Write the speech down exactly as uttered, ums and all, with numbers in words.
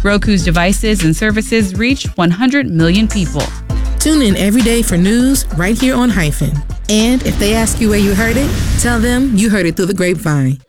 Roku's devices and services reach one hundred million people. Tune in every day for news right here on Hyphen. And if they ask you where you heard it, tell them you heard it through the grapevine.